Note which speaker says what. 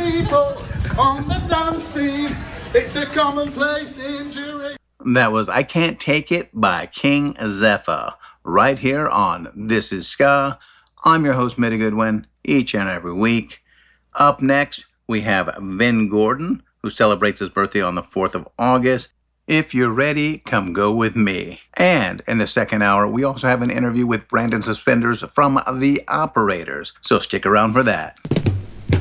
Speaker 1: people on the dance scene. It's a commonplace injury.
Speaker 2: That was I Can't Take It by King Zephyr, right here on This Is Ska. I'm your host, Mitty Goodwin, each and every week. Up next, we have Vin Gordon, who celebrates his birthday on the 4th of August. If you're ready, come go with me. And in the second hour, we also have an interview with Brandon Suspenders from The Operators, so stick around for that.